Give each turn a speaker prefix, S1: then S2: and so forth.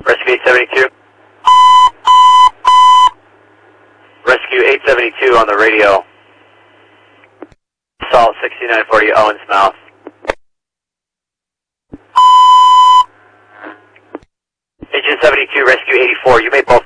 S1: Rescue 872. Rescue 872 on the radio. Salt 6940 Owens Mouth. Agent 72, Rescue 84. You may both